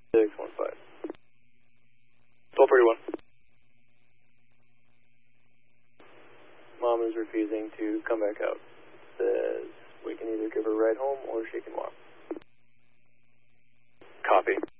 615. 1231. Mom is refusing to come back out. Says we can either give her a ride home or she can walk. Copy.